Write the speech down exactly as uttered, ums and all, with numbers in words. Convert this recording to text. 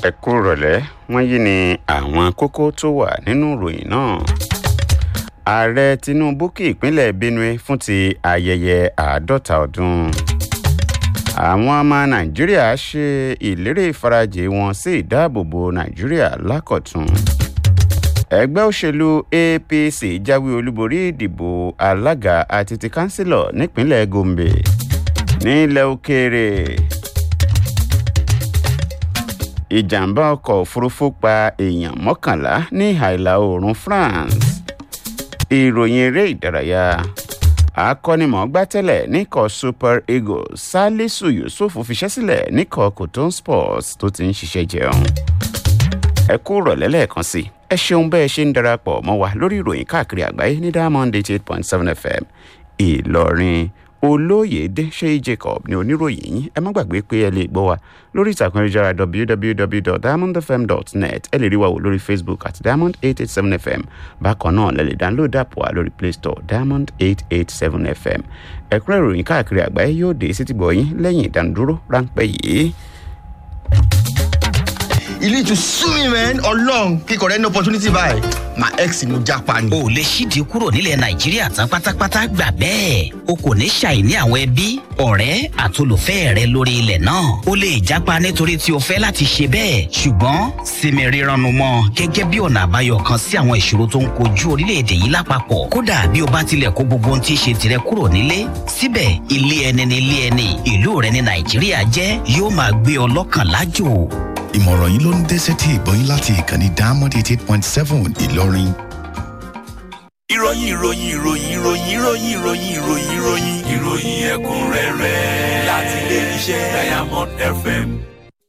ẹ kú ìrọ̀lẹ́ wọ́n yí ni àwọn kókó tó wà nínú ìròyìn náà. ààrẹ tinubu kí ìpínlẹ̀ benue fún ti ayẹyẹ àádọ́ta ọdún. àwọn ọmọ nàìjíríà ṣe ìlérí ìfarajì wọn sí ìdáàbòbò nàìjíríà lákọ̀tun. ẹgbẹ́ òṣèlú a p c jáwé olúborí ìdìbò alága àti ti kánsílọ̀ nípínlẹ̀ gombe. nílẹ̀ òkèèrè ìjàmbá ọkọ̀ òfurufú pa èèyàn mọ́kànlá ní ìhà oòrùn france. ìròyìn eré ìdárayá akọ́nimọ̀ọ́gbá tẹ́lẹ̀ níkọ̀ super eagles salisu yusuf fiṣẹ́ sílẹ̀ níkọ̀ cotton sports tó ti ń ṣiṣẹ́ jẹun. ẹ kú rọ̀lẹ́ lẹ́ẹ̀kan sí i ẹ ṣeun bẹ́ẹ̀ ṣe ń darapọ̀ mọ́ wa lórí ìròyìn káàkiri àgbáyé ní diamond eighty eight point seven f m ìlọrin. olóyèdè ṣéyí jacob ní oníròyìn yín ẹ má gbàgbé pé ẹ lè gbọ́ wa lórí ìtàkùn ayélujára w w w dot diamond f m dot net ẹ lè rí wa wò lórí facebook àti diamond eight eight seven f m bákan náà lẹ lè download app wa lórí play store diamond eight eight seven f m ẹ̀kúnrẹ́ ìròyìn káàkiri àgbáyé yóò dé sí ti gbọ́ yín lẹ́yìn ìdánudúró ráńpẹ́ yìí. You need to sue me, man, or long. Pick or any opportunity buy. My ex in Japan. O lè ṣíde kúrò nílẹ̀ Nàìjíríà tán pátápátá gbà bẹ́ẹ̀. O kò ní ṣàìní àwọn ẹbí, ọ̀rẹ́ àtolùfẹ́ rẹ lórí ilẹ̀ náà. O lè jápa nítorí tí o fẹ́ láti ṣe bẹ́ẹ̀. Ṣùgbọ́n sinmi rírannu mọ́ gẹ́gẹ́ bí ọ̀nà àbáyọ kan sí àwọn ìṣòro tó ń kojú orílẹ̀-èdè yìí lápapọ̀. Kódà bí o bá tilẹ̀ kó gbogbo ohun tí í ṣe tirẹ̀ kúrò nílé. Síbẹ̀ ilé ẹni ni ilé ẹni. Ìlú rẹ ní Nàìjíríà jẹ́ yóò máa gbé ọ lọ́kàn lájò. Ìmọ̀ràn yìí ló ń dé sétí ìgbọ́yìn láti ìkànnì Diamond eighty eight point seven Ìlọrin. ìròyìn ìròyìn ìròyìn ìròyìn ìròyìn ìròyìn ìròyìn ìròyìn ìròyìn ẹ̀kúnrẹ́rẹ́ láti ilé iṣẹ́ Diamond F M.